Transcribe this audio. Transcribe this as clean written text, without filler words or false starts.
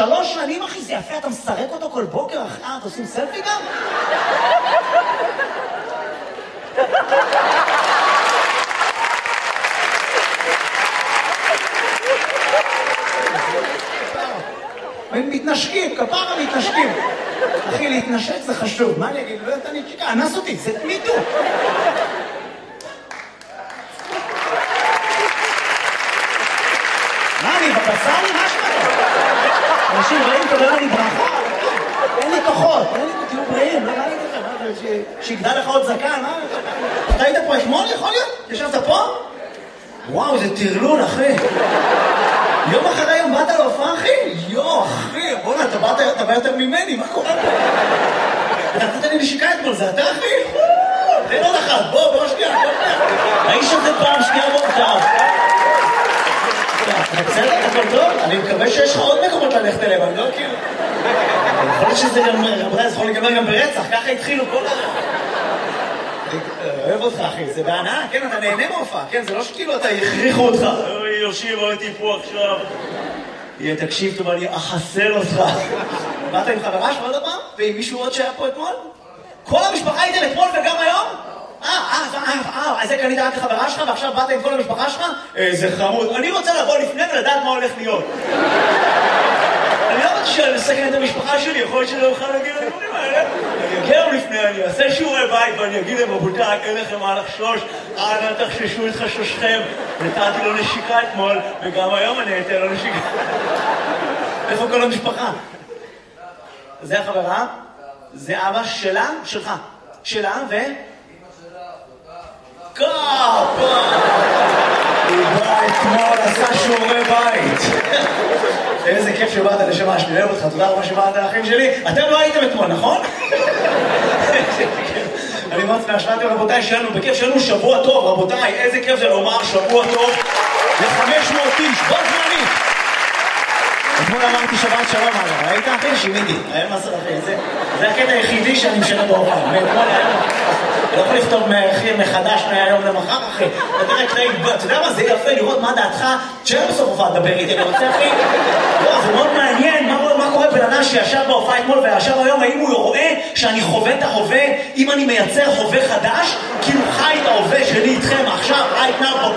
3 שנים, אחי, זה יפה, אתה מסרק אותו כל בוקר, אחי, אתה עושים סלפי גם? מתנשקים, כפרה מתנשקים. אחי, להתנשק זה חשוב. מה אני אגיד? לא יודעת, אני צ'יקה, אנס אותי, זה מיטו. מה, אני בבצר? מה שמעת? אנשים רעים, תודה לי ברכה. אין לי כוחות, תהיו בריאים, לא ראיתי לכם. שיגדל לך עוד זקן, מה? אתה היית פה אתמול, יכול להיות? ישבת פה? וואו, זה טרלול, אחי. יום אחרי יום באת להופעה, אחי? יו, אחי, בוא'נה, אתה בא יותר ממני, מה קורה פה? אתה נתת לי נשיקה אתמול, זה אתה, אחי? תן עוד אחת, בוא שנייה, האיש הזה פעם שנייה מורכב. אתה בסדר, הכל טוב? אני מקווה שיש לך עוד מקומות ללכת אליהם, אני לא כאילו... יכול להיות שזה גם, רבותיי, זה יכול להיגמר גם ברצח, ככה התחילו כל אוהב אותך, אחי, זה בהנאה, כן, אתה נהנה מהופעה, כן, זה לא שכאילו אתה יכריחו אותך. אוי, יושיב, הייתי פה עכשיו. תקשיב טוב, אני אחסל אותך. באת עם חברה שלך עוד פעם? ועם מישהו עוד שהיה פה אתמול? כל המשפחה הייתם אתמול וגם היום? אז זה קנית רק לחברה שלך ועכשיו באת עם כל המשפחה שלך? זה חמוד. אני רוצה לבוא לפני ולדעת מה הולך להיות. אני לא רוצה לסכן את המשפחה שלי, יכול להיות שלא אוכל להגיד לדברים האלה. אני אגיע יום לפני, אני אעשה שיעורי בית ואני אגיד להם, רבותיי, אין לכם מה לחשוש, אנא תחששו את חשושכם. נתתי לו נשיקה אתמול, וגם היום אני אתן לו נשיקה. איפה כל המשפחה? זה החברה? זה אבא שלה? שלך. שלה ו... קאפה! הוא בא אתמול, עשה שיעורי בית. איזה כיף שבאת לשמה, שאני אוהב אותך, תודה רבה שבאת לאחים שלי. אתם לא הייתם אתמול, נכון? אני מאוד שמח, רבותיי, שלנו בכיף, שלנו שבוע טוב, רבותיי, איזה כיף זה לומר שבוע טוב ל-500 איש, בוא זמני. אתמול אמרתי שבת שלום, ראית אחי? שימיתי, היה מסר אחי, זה הקטע היחידי שאני משנה בהופעה, מאתמול היום. אני לא יכול לכתוב מחדש מהיום למחר, אחי. אתה יודע מה, זה יפה לראות מה דעתך, תשאר בסוף הופעה לדבר איתי, אני רוצה, אחי. לא, זה מאוד מעניין, מה קורה בן אדם שישב בהופעה אתמול וישב היום, האם הוא רואה שאני חווה את ההווה, אם אני מייצר הווה חדש, כאילו חי את ההווה שלי איתכם עכשיו, right now,